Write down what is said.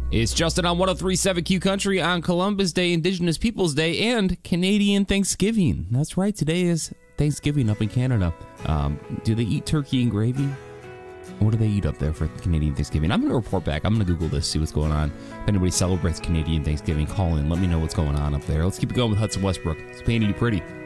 It's Justin on 103.7 Q Country on Columbus Day, Indigenous Peoples Day, and Canadian Thanksgiving. That's right, today is Thanksgiving up in Canada. Do they eat turkey and gravy? What do they eat up there for Canadian Thanksgiving? I'm going to report back. I'm going to Google this, see what's going on. If anybody celebrates Canadian Thanksgiving, call in. Let me know what's going on up there. Let's keep it going with Hudson Westbrook. It's Painted You Pretty.